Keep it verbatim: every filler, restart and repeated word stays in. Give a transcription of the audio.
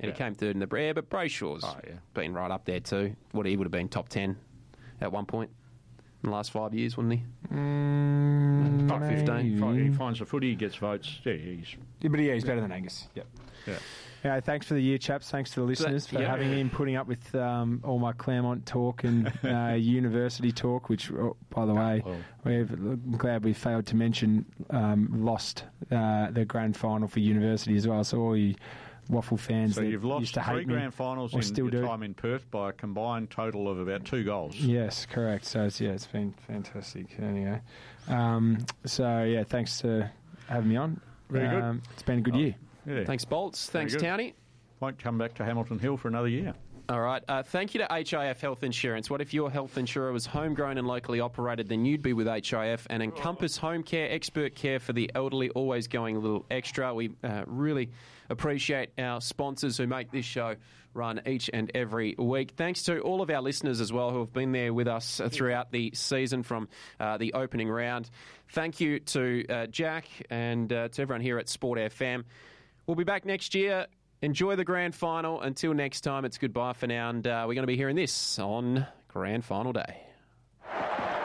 And Yeah. he came third in the Brea, but Brayshaw's Oh, yeah. been right up there too. What, he would have been top ten at one point in the last five years, wouldn't he? Mm, Top fifteen. maybe. He finds the footy, he gets votes. Yeah, he's Yeah, but yeah, he's better than Angus. Yep. yeah. Yeah, thanks for the year, chaps. Thanks to the listeners for yeah. having me and putting up with um, all my Claremont talk and uh, university talk, which, oh, by the way, well. we've, I'm glad we failed to mention um, lost uh, the grand final for university as well. So all you Waffle fans So that you've lost used to three hate me, grand finals or in still your do. time in Perth by a combined total of about two goals. Yes, correct. So it's, yeah, it's been fantastic. Anyway, um, so yeah, thanks for having me on. Very good. Um, it's been a good Oh. year. Yeah. Thanks, Bolts. Thanks, good. Townie. Won't come back to Hamilton Hill for another year. All right. Uh, thank you to H I F Health Insurance. What if your health insurer was homegrown and locally operated? Then you'd be with H I F and Encompass Home Care, expert care for the elderly, always going a little extra. We uh, really appreciate our sponsors who make this show run each and every week. Thanks to all of our listeners as well who have been there with us uh, throughout the season from uh, the opening round. Thank you to uh, Jack and uh, to everyone here at Sport F M. We'll be back next year. Enjoy the grand final. Until next time, it's goodbye for now, and uh, we're going to be hearing this on Grand Final Day.